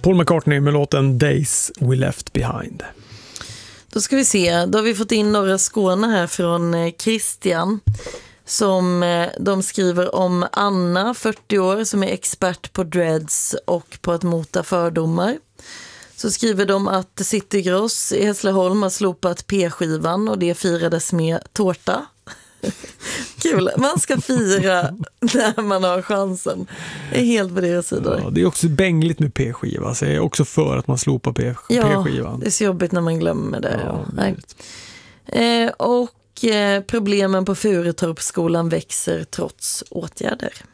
Paul McCartney med låten Days We Left Behind. Då ska vi se, då har vi fått in några Skåne här från Christian som de skriver om Anna, 40 år, som är expert på dreads och på att mota fördomar. Så skriver de att Citygross i Hässleholm har slopat P-skivan och det firades med tårta. Kul, man ska fira när man har chansen. Det är helt på deras sida. Ja, det är också bängligt med P-skiva, så jag är också för att man slopar P-skivan. Ja, det är så jobbigt när man glömmer det. Ja, och problemen på Furutorpsskolan växer trots åtgärder.